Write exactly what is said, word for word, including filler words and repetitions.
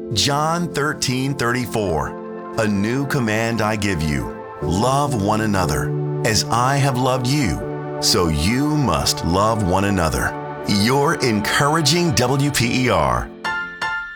John thirteen thirty-four. A new command I give you, love one another. As I have loved you, so you must love one another. Your encouraging W P E R.